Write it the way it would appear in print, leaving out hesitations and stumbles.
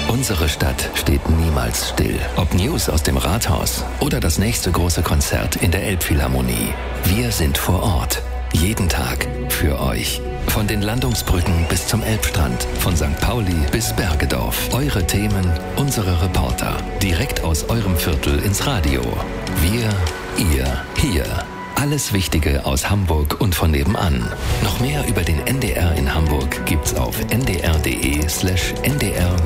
Unsere Stadt steht niemals still. Ob News aus dem Rathaus oder das nächste große Konzert in der Elbphilharmonie. Wir sind vor Ort. Jeden Tag für euch. Von den Landungsbrücken bis zum Elbstrand, von St. Pauli bis Bergedorf. Eure Themen, unsere Reporter. Direkt aus eurem Viertel ins Radio. Wir, ihr, hier. Alles Wichtige aus Hamburg und von nebenan. Noch mehr über den NDR in Hamburg gibt's auf ndr.de/ndr-info.